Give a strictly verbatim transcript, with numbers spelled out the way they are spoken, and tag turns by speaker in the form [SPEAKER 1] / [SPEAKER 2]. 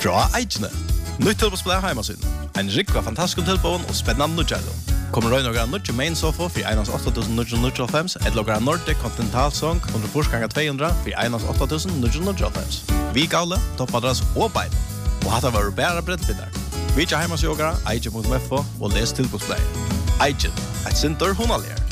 [SPEAKER 1] Fra Eikene. Nytt tilbosplay heimasiden. En rikva fantastisk tilbån og spennende nødgjælder. Kommer røy noen nødje main sofa for einans åtta tusen nio hundre nittiofem, et logra Nordic Continental Song under forsganger to hundre for einans åtta tusen nio hundre nittiofem. Vi gale, toppadress og beid. Og hatt var bæra brettbindar. Vi ikke heimasjogere, eikje punktum f o og les tilbosplay. Eikje, et sinter hunalier.